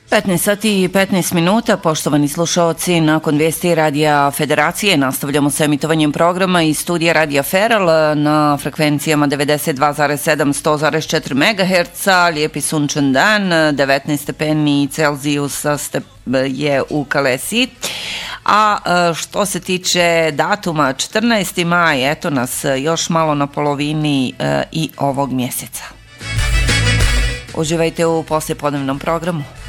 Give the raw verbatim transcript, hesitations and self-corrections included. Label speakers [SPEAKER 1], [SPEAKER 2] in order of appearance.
[SPEAKER 1] petnaest sati i petnaest minuta, poštovani slušalci, nakon vijesti Radija Federacije nastavljamo sa emitovanjem programa iz studija Radija Feral na frekvencijama devedeset dva zarez sedam, sto zarez četiri megaherca, lijepi sunčan dan, devetnaest stepeni Celzijusa je u Kalesi. A što se tiče datuma četrnaesti maj, eto nas još malo na polovini i ovog mjeseca. Uživajte u poslijepodnevnom programu.